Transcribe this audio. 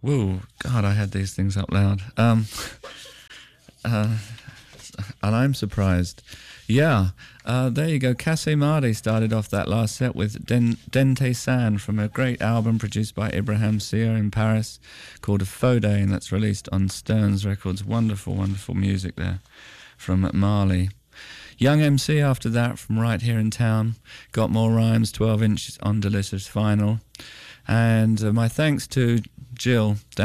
Whoa, God, I had these things up loud. And I'm surprised. Yeah, there you go. Casse Mardi started off that last set with Dente San from a great album produced by Ibrahim Sia in Paris called Fode, and that's released on Stearns Records. Wonderful, wonderful music there from Mali. Young MC after that from right here in town. Got More Rhymes, 12 inches on Delicious Vinyl. And my thanks to Jill down